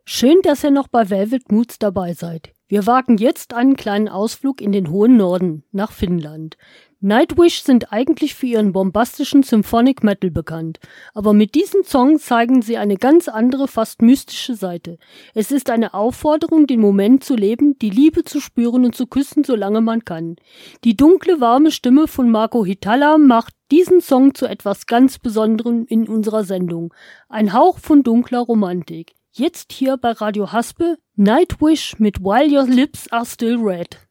Schön, dass ihr noch bei Velvet Moods dabei seid. Wir wagen jetzt einen kleinen Ausflug in den hohen Norden, nach Finnland. Nightwish sind eigentlich für ihren bombastischen Symphonic Metal bekannt, aber mit diesem Song zeigen sie eine ganz andere, fast mystische Seite. Es ist eine Aufforderung, den Moment zu leben, die Liebe zu spüren und zu küssen, solange man kann. Die dunkle, warme Stimme von Marco Hietala macht diesen Song zu etwas ganz Besonderem in unserer Sendung. Ein Hauch von dunkler Romantik. Jetzt hier bei Radio Haspe, Nightwish mit While Your Lips Are Still Red.